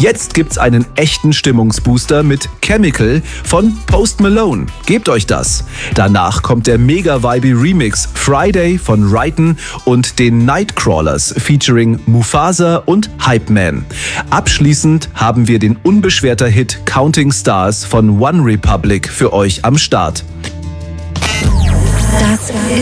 Jetzt gibt's einen echten Stimmungsbooster mit Chemical von Post Malone. Gebt euch das. Danach kommt der mega-vibey Remix Friday von Ryton und den Nightcrawlers featuring Mufasa und Hype Man. Abschließend haben wir den unbeschwerter Hit Counting Stars von One Republic für euch am Start. Das